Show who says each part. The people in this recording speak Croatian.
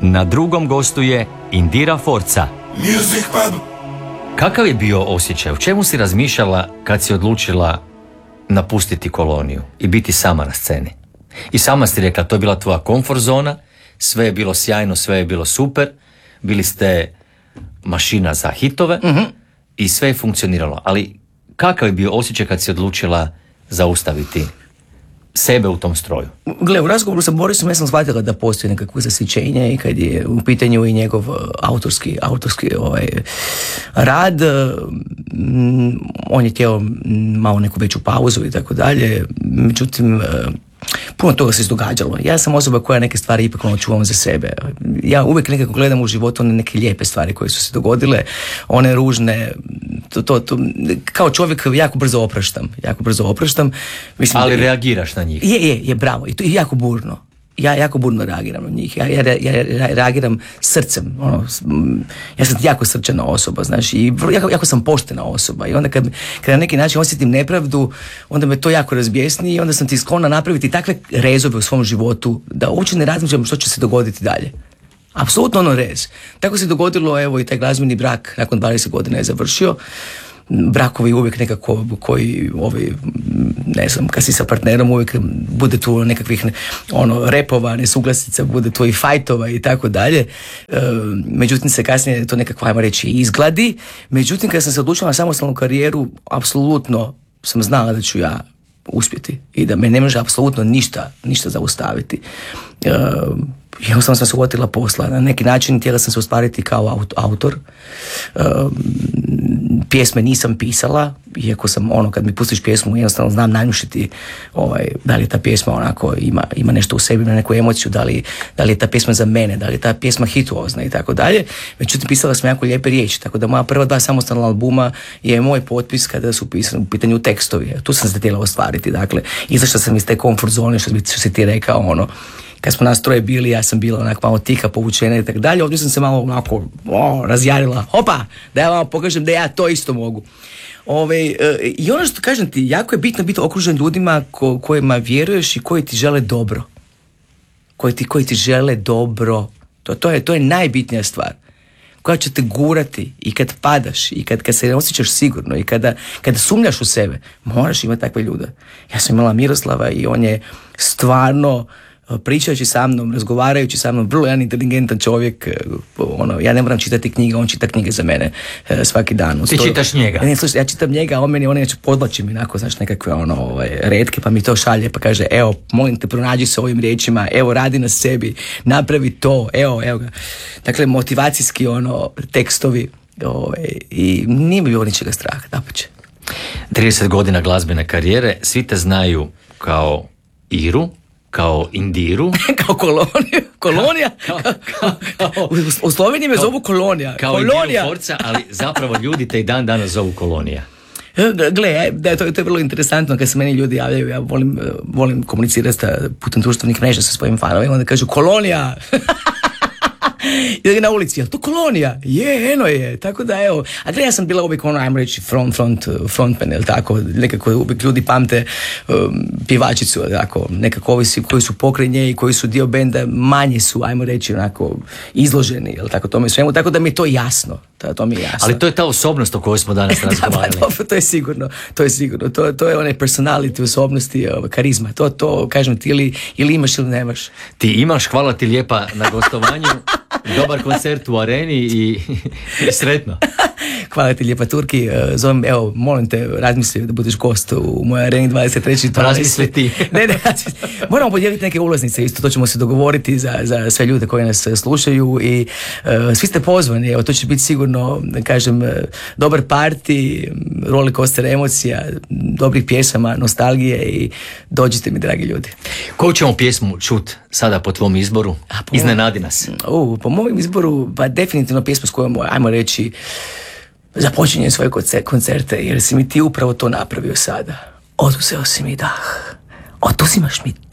Speaker 1: Na drugom gostuje Indira Forca.
Speaker 2: Music Pub.
Speaker 1: Kakav je bio osjećaj? U čemu si razmišljala kad si odlučila napustiti koloniju i biti sama na sceni? I sama si rekla, to je bila tvoja komfort zona, sve je bilo sjajno, sve je bilo super, bili ste mašina za hitove i sve je funkcioniralo. Ali kakav je bio osjećaj kad si odlučila zaustaviti sebe u tom stroju?
Speaker 3: Gle, u razgovoru sa Borisom ja sam shvatila da postoji nekakvo zasićenje i kad je u pitanju i njegov autorski rad, on je htio malo neku veću pauzu i tako dalje, međutim puno toga se izdogađalo. Ja sam osoba koja neke stvari ipak malo čuvam za sebe. Ja uvijek nekako gledam u životu one neke lijepe stvari koje su se dogodile, one ružne, to kao čovjek jako brzo opraštam. Mislim,
Speaker 1: ali reagiraš na njih.
Speaker 3: Je, bravo. I to je jako burno. Ja jako burno reagiram na njih. Ja reagiram srcem. Ja sam jako srčana osoba, znaš, i jako sam poštena osoba. I onda kad na neki način osjetim nepravdu, onda me to jako razbjesni i onda sam ti sklona napraviti takve rezove u svom životu da uopće ne razmišljam što će se dogoditi dalje. Apsolutno rez. Tako se dogodilo, evo, i taj glazbeni brak nakon 20 godina je završio. Brakovi uvijek nekako koji ne znam, kad si sa partnerom uvijek bude tu nekakvih repova, nesuglasica, bude tu i fajtova i tako dalje. Međutim se kasnije to nekako, ajmo reći, izgladi. Međutim kad sam se odlučila na samostalnu karijeru, apsolutno sam znala da ću ja uspjeti i da me ne može apsolutno ništa zaustaviti. Jednostavno sam se uhvatila posla. Na neki način htjela sam se ostvariti kao autor. Pjesme nisam pisala, iako sam kad mi pustiš pjesmu jednostavno znam nanjušiti da li ta pjesma onako ima nešto u sebi, ima neku emociju, da li je ta pjesma za mene, da li je ta pjesma hituozna i tako dalje. Međutim, pisala sam jako lijepe riječi, tako da moja prva 2 samostalna albuma je moj potpis kada su pisani u pitanju tekstovi. Tu sam se htjela ostvariti, dakle, izašla sam iz te komfort zone, što si ti rekao, kad smo nas troje bili, ja sam bila onako malo tiha, povučena i tako dalje. Ovdje sam se malo onako razjarila. Hopa, da ja vam pokažem da ja to isto mogu. I ono što kažem ti, jako je bitno biti okružen ljudima kojima vjeruješ i koji ti žele dobro. Koji ti žele dobro. To je najbitnija stvar. Koja će te gurati i kad padaš i kad se ne osjećaš sigurno i kada sumnjaš u sebe, moraš imati takve ljude. Ja sam imala Miroslava i on je stvarno pričajući sa mnom, razgovarajući sa mnom, vrlo jedan inteligentan čovjek, ja ne moram čitati knjige, on čita knjige za mene svaki dan.
Speaker 1: Ti čitaš njega?
Speaker 3: Ne, slušaj, ja čitam njega, on neće podlači mi onako, znaš, nekakve retke, pa mi to šalje, pa kaže, evo, molim te, pronađi se ovim riječima, evo, radi na sebi, napravi to, evo ga. Dakle, motivacijski tekstovi, i nije mi bilo ničega straha, dapače.
Speaker 1: 30 godina glazbene karijere, svi te znaju kao Iru, kao Indiru.
Speaker 3: Kao kolonija. U Sloveniji me zovu kolonija.
Speaker 1: Kao Indiru Forca, ali zapravo ljudi te i dan danas zovu kolonija.
Speaker 3: Gle, to je vrlo interesantno kad se meni ljudi javljaju, ja volim komunicirati putem društvenih mreža sa svojim fanovima, onda kažu kolonija. I na ulici, jel to kolonija? Eno je, tako da evo. A gledaj, ja sam bila uvijek ajmo reći frontman, jel tako, nekako uvijek ljudi pamte pjevačicu, tako, nekako ovi koji su pokraj nje i koji su dio benda, manje su, ajmo reći, onako, izloženi, jel tako, tome svemu, tako da mi je to jasno. To mi je jasno.
Speaker 1: Ali to je ta osobnost o kojoj smo danas razgovarali.
Speaker 3: To je sigurno. To je onaj personality, osobnosti, karizma. To kažem ti, ili imaš ili nemaš.
Speaker 1: Ti imaš, hvala ti lijepa na gostovanju. Dobar koncert u areni i sretno.
Speaker 3: Hvala ti lijepa, Turki. Zovem, evo, molim te, razmisli da budeš gost u mojoj areni 23.
Speaker 1: Razmisli ti.
Speaker 3: Ne, moramo podijeliti neke ulaznice, isto to ćemo se dogovoriti za sve ljude koji nas slušaju i svi ste pozvani, evo, to će biti sigurno, kažem, dobar party, roller coaster emocija, dobrih pjesama, nostalgije i dođite mi, dragi ljudi.
Speaker 1: Koju ćemo pjesmu čut sada po tvom izboru? Iznenadi nas.
Speaker 3: Po mom izboru, pa definitivno pjesma s kojom, ajmo reći, započinjem svoje koncerte, jer si mi ti upravo to napravio sada. Oduzeo si mi dah, oduzimaš mi